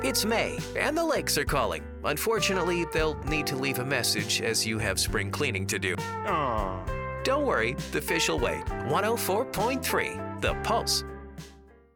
It's May, and the lakes are calling. Unfortunately, they'll need to leave a message as you have spring cleaning to do. Aww. Don't worry, the fish will wait. 104.3, The Pulse.